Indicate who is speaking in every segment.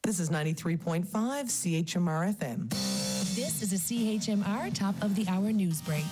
Speaker 1: This is 93.5 CHMR FM.
Speaker 2: This is a CHMR top of the hour news break.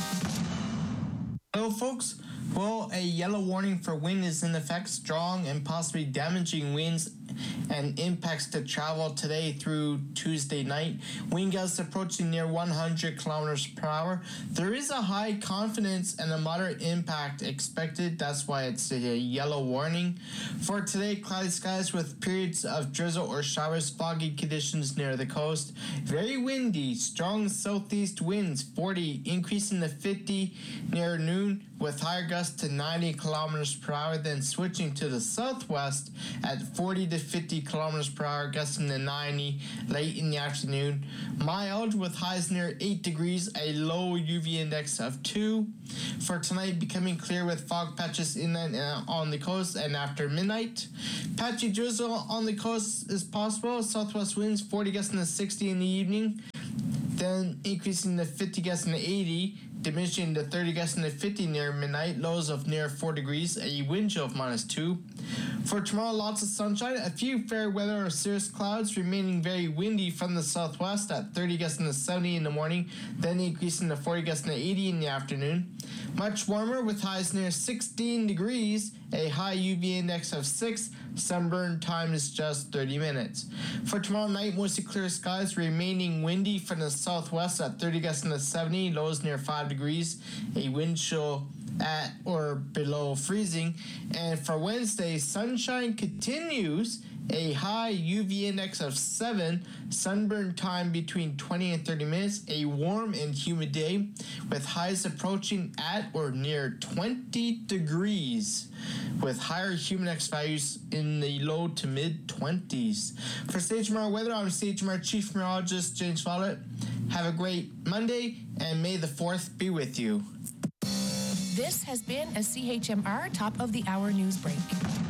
Speaker 3: Hello, folks. Well, a yellow warning for wind is in effect. Strong and possibly damaging winds and impacts to travel today through Tuesday night. Wind gusts approaching near 100 kilometers per hour. There is a high confidence and a moderate impact expected. That's why it's a yellow warning. For today, cloudy skies with periods of drizzle or showers, foggy conditions near the coast. Very windy, strong southeast winds, 40, increasing to 50 near noon, with higher gusts to 90 kilometers per hour, then switching to the southwest at 40 to 50 kilometers per hour, gusting to 90 late in the afternoon. Mild with highs near 8 degrees, a low UV index of 2. For tonight, becoming clear with fog patches inland and on the coast, and after midnight, patchy drizzle on the coast is possible. Southwest winds 40 gusting to 60 in the evening, then increasing to 50 gusting to 80, diminishing to 30 gusting to 50 near midnight, lows of near 4 degrees, a wind chill of -2. For tomorrow, lots of sunshine, a few fair weather or cirrus clouds, remaining very windy from the southwest at 30 gusting to 70 in the morning, then increasing to 40 gusting to 80 in the afternoon. Much warmer with highs near 16 degrees, a high UV index of 6, sunburn time is just 30 minutes. For tomorrow night, mostly clear skies, remaining windy from the southwest at 30 gusting to 70, lows near 5 degrees, a wind chill at or below freezing. And for Wednesday, sunshine continues, a high UV index of 7, sunburn time between 20 and 30 minutes, a warm and humid day with highs approaching at or near 20 degrees with higher humidex values in the low to mid 20s. For CHMR weather, I'm CHMR Chief Meteorologist James Follett. Have a great Monday, and may the 4th be with you.
Speaker 2: This has been a CHMR top of the hour news break.